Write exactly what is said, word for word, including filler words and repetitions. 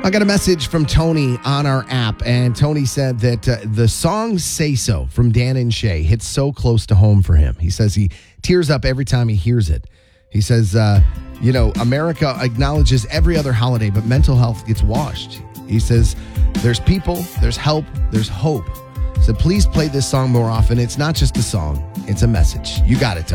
I got a message from Tony on our app, and Tony said that uh, the song Say So from Dan and Shay hits so close to home for him. He says he tears up every time he hears it. He says, uh, you know, America acknowledges every other holiday, but mental health gets washed. He says, there's people, there's help, there's hope. So please play this song more often. It's not just a song, it's a message. You got it, Tony.